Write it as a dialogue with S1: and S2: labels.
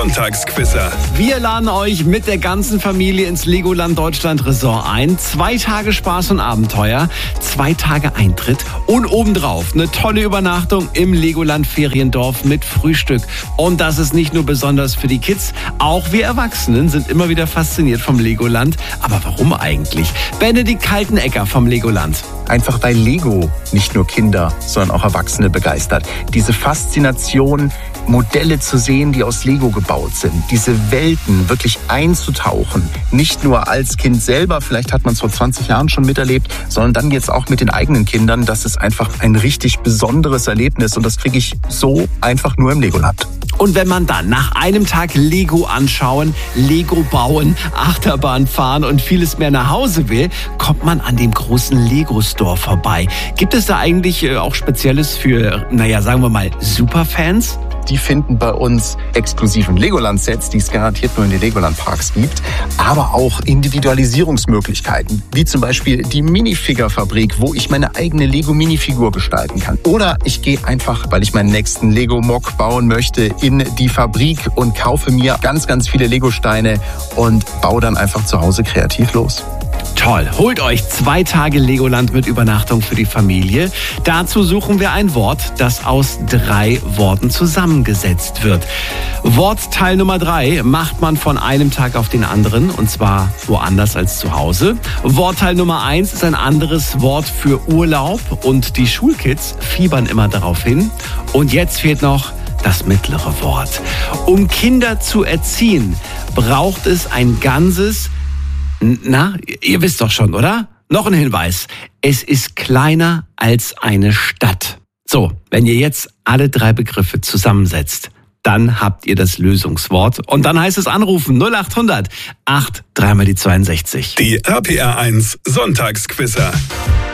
S1: Sonntagsquizzer.
S2: Wir laden euch mit der ganzen Familie ins Legoland Deutschland Resort ein. 2 Tage Spaß und Abenteuer, 2 Tage Eintritt und obendrauf eine tolle Übernachtung im Legoland Feriendorf mit Frühstück. Und das ist nicht nur besonders für die Kids, auch wir Erwachsenen sind immer wieder fasziniert vom Legoland. Aber warum eigentlich? Benedikt Kaltenecker vom Legoland.
S3: Einfach weil Lego nicht nur Kinder, sondern auch Erwachsene begeistert. Diese Faszination, Modelle zu sehen, die aus Lego gebaut sind, diese Welten wirklich einzutauchen, nicht nur als Kind selber, vielleicht hat man es vor 20 Jahren schon miterlebt, sondern dann jetzt auch mit den eigenen Kindern, das ist einfach ein richtig besonderes Erlebnis und das kriege ich so einfach nur im Legoland.
S2: Und wenn man dann nach einem Tag Lego anschauen, Lego bauen, Achterbahn fahren und vieles mehr nach Hause will, kommt man an dem großen Lego Store vorbei. Gibt es da eigentlich auch Spezielles für, sagen wir mal, Superfans?
S3: Die finden bei uns exklusiven Legoland-Sets, die es garantiert nur in den Legoland-Parks gibt, aber auch Individualisierungsmöglichkeiten, wie zum Beispiel die Minifigure-Fabrik, wo ich meine eigene Lego-Minifigur gestalten kann. Oder ich gehe einfach, weil ich meinen nächsten Lego-Mock bauen möchte, in die Fabrik und kaufe mir ganz, ganz viele Lego-Steine und baue dann einfach zu Hause kreativ los.
S2: Toll, holt euch 2 Tage Legoland mit Übernachtung für die Familie. Dazu suchen wir ein Wort, das aus 3 Worten zusammengesetzt wird. Wortteil Nummer 3 macht man von einem Tag auf den anderen, und zwar woanders als zu Hause. Wortteil Nummer 1 ist ein anderes Wort für Urlaub und die Schulkids fiebern immer darauf hin. Und jetzt fehlt noch das mittlere Wort. Um Kinder zu erziehen, braucht es ein ganzes... ihr wisst doch schon, oder? Noch ein Hinweis. Es ist kleiner als eine Stadt. So, wenn ihr jetzt alle 3 Begriffe zusammensetzt, dann habt ihr das Lösungswort. Und dann heißt es anrufen 0800 8 3 mal die 62.
S1: Die RPR 1 Sonntagsquizzer.